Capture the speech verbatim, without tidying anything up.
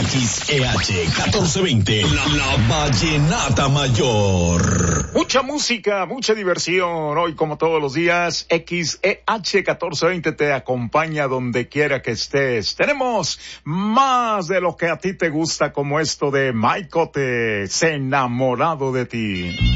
X E H catorce veinte, la, la Vallenata Mayor. Mucha música, mucha diversión. Hoy, como todos los días, X E H catorce veinte te acompaña donde quiera que estés. Tenemos más de lo que a ti te gusta, como esto de Maicote, enamorado de ti.